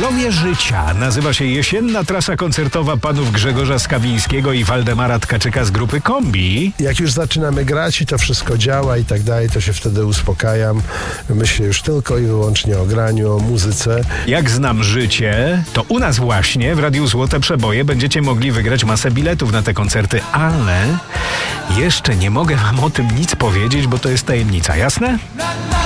Królowie Życia nazywa się jesienna trasa koncertowa panów Grzegorza Skawińskiego i Waldemara Tkaczyka z grupy Kombi. Jak już zaczynamy grać i to wszystko działa i tak dalej, to się wtedy uspokajam. Myślę już tylko i wyłącznie o graniu, o muzyce. Jak znam życie, to u nas właśnie w Radiu Złote Przeboje będziecie mogli wygrać masę biletów na te koncerty, ale jeszcze nie mogę wam o tym nic powiedzieć, bo to jest tajemnica, jasne?